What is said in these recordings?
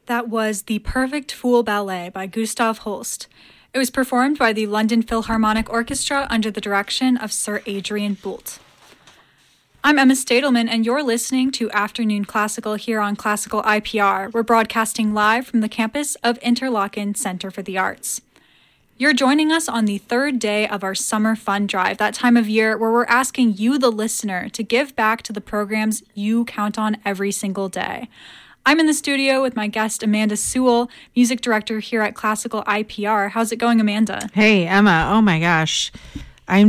That was The Perfect Fool Ballet by Gustav Holst. It was performed by the London Philharmonic Orchestra under the direction of Sir Adrian Boult. I'm Emma Stadelman, and you're listening to Afternoon Classical here on Classical IPR. We're broadcasting live from the campus of Interlochen Center for the Arts. You're joining us on the third day of our Summer Fun Drive, that time of year where we're asking you, the listener, to give back to the programs you count on every single day. I'm in the studio with my guest, Amanda Sewell, music director here at Classical IPR. How's it going, Amanda? Hey, Emma. Oh my gosh. I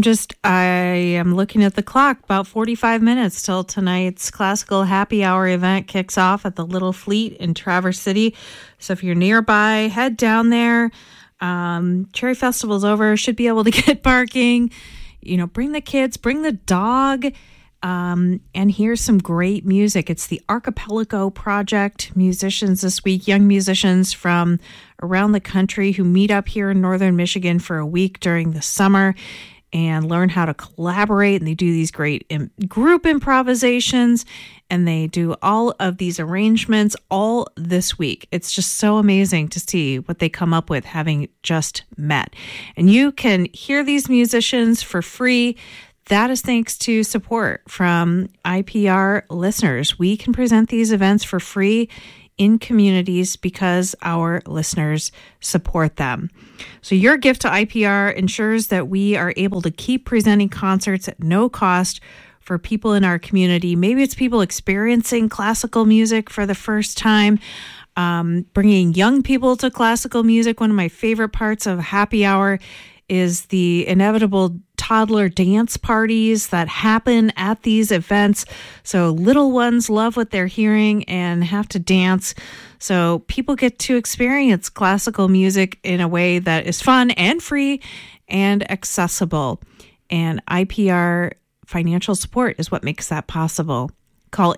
am looking at the clock, about 45 minutes till tonight's Classical Happy Hour event kicks off at the Little Fleet in Traverse City. So if you're nearby, head down there. Cherry Festival's over, should be able to get parking. Bring the kids, bring the dog. And here's some great music. It's the Archipelago Project musicians this week, young musicians from around the country who meet up here in northern Michigan for a week during the summer and learn how to collaborate. And they do these great group improvisations, and they do all of these arrangements all this week. It's just so amazing to see what they come up with, having just met. And you can hear these musicians for free. That is thanks to support from IPR listeners. We can present these events for free in communities because our listeners support them. So your gift to IPR ensures that we are able to keep presenting concerts at no cost for people in our community. Maybe it's people experiencing classical music for the first time, bringing young people to classical music. One of my favorite parts of happy hour is the inevitable toddler dance parties that happen at these events. So little ones love what they're hearing and have to dance. So people get to experience classical music in a way that is fun and free and accessible. And IPR financial support is what makes that possible. Call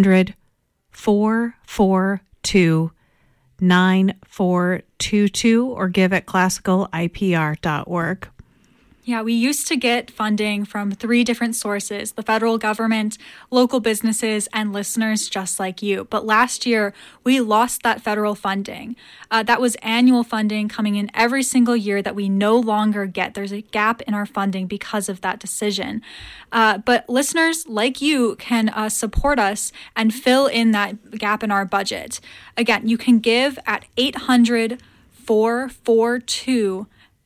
800-442-9422 or give at classicalipr.org. Yeah, we used to get funding from 3 different sources: the federal government, local businesses, and listeners just like you. But last year, we lost that federal funding. That was annual funding coming in every single year that we no longer get. There's a gap in our funding because of that decision. But listeners like you can support us and fill in that gap in our budget. Again, you can give at 800-442-9422.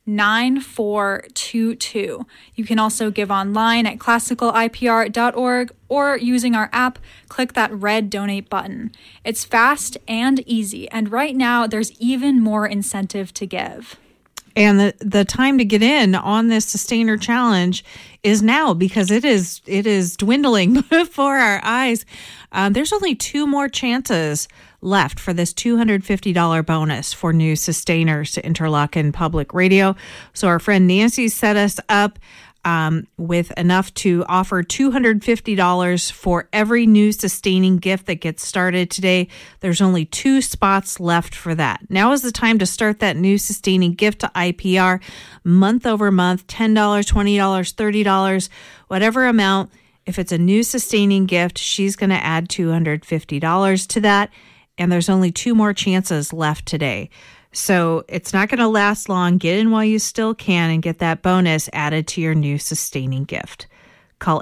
You can also give online at classicalipr.org or using our app, click that red donate button. It's fast and easy, and right now there's even more incentive to give. And the time to get in on this Sustainer Challenge is now, because it is dwindling before our eyes. There's only 2 more chances left for this $250 bonus for new sustainers to Interlochen Public Radio. So our friend Nancy set us up with enough to offer $250 for every new sustaining gift that gets started today. There's only 2 spots left for that. Now is the time to start that new sustaining gift to IPR month over month, $10, $20, $30, whatever amount. If it's a new sustaining gift, she's going to add $250 to that. And there's only 2 more chances left today. So it's not going to last long. Get in while you still can and get that bonus added to your new sustaining gift. Call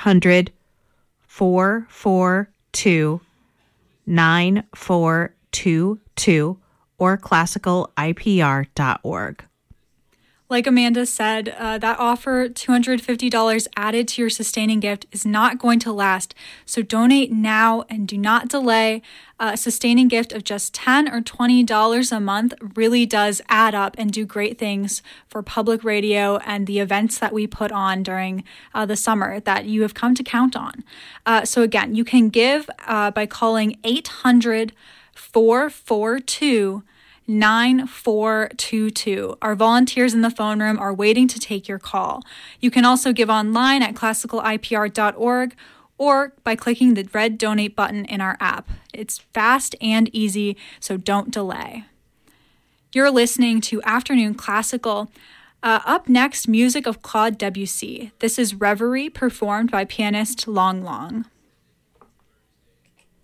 800-442-9422 or classicalipr.org. Like Amanda said, that offer, $250 added to your sustaining gift, is not going to last. So donate now and do not delay. A sustaining gift of just $10 or $20 a month really does add up and do great things for public radio and the events that we put on during the summer that you have come to count on. So again, you can give by calling 800-442-9422. Our volunteers in the phone room are waiting to take your call. You can also give online at classicalipr.org or by clicking the red donate button in our app. It's fast and easy, so don't delay. You're listening to Afternoon Classical. Up next, music of Claude Debussy. This is Reverie, performed by pianist Long Long.